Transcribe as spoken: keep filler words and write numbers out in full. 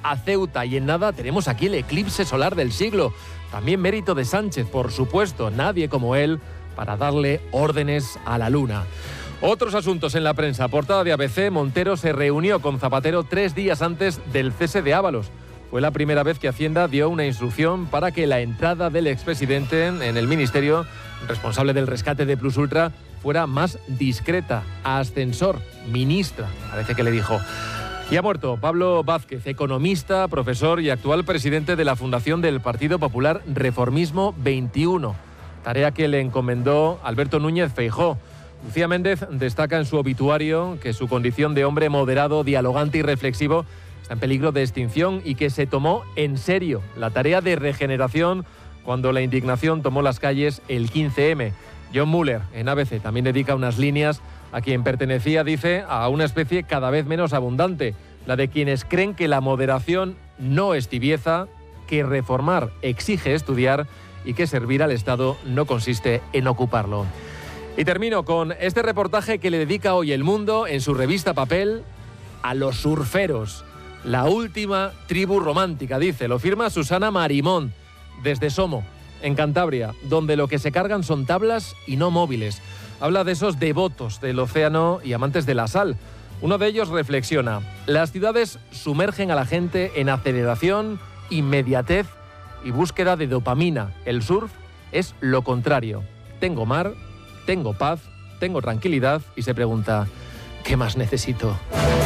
a Ceuta y en nada tenemos aquí el eclipse solar del siglo. También mérito de Sánchez, por supuesto, nadie como él para darle órdenes a la luna. Otros asuntos en la prensa. Portada de A B C, Montero se reunió con Zapatero tres días antes del cese de Ábalos. Fue la primera vez que Hacienda dio una instrucción para que la entrada del expresidente en el ministerio, responsable del rescate de Plus Ultra, fuera más discreta. Ascensor, ministra, parece que le dijo. Y ha muerto Pablo Vázquez, economista, profesor y actual presidente de la Fundación del Partido Popular Reformismo veintiuno. Tarea que le encomendó Alberto Núñez Feijóo. Lucía Méndez destaca en su obituario que su condición de hombre moderado, dialogante y reflexivo está en peligro de extinción y que se tomó en serio la tarea de regeneración cuando la indignación tomó las calles el quince eme. John Muller, en A B C, también dedica unas líneas a quien pertenecía, dice, a una especie cada vez menos abundante, la de quienes creen que la moderación no es tibieza, que reformar exige estudiar y que servir al Estado no consiste en ocuparlo. Y termino con este reportaje que le dedica hoy El Mundo en su revista Papel a los surferos. La última tribu romántica, dice, lo firma Susana Marimón, desde Somo, en Cantabria, donde lo que se cargan son tablas y no móviles. Habla de esos devotos del océano y amantes de la sal. Uno de ellos reflexiona: las ciudades sumergen a la gente en aceleración, inmediatez y búsqueda de dopamina. El surf es lo contrario. Tengo mar, tengo paz, tengo tranquilidad y se pregunta, ¿qué más necesito?